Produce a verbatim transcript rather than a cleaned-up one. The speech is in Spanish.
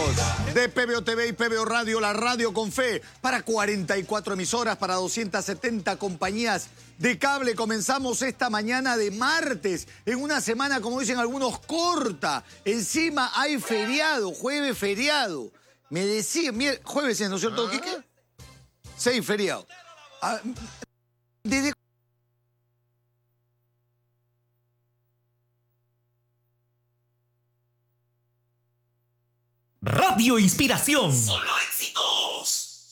de P B O T V y P B O Radio, la radio con fe, para cuarenta y cuatro emisoras, para doscientas setenta compañías de cable. Comenzamos esta mañana de martes, en una semana, como dicen algunos, corta. Encima hay feriado, jueves feriado. Me decía, mier- jueves es, ¿no es cierto, ¿Ah? Quique? Seis feriado. Ah, desde Radio Inspiración. Solo éxitos.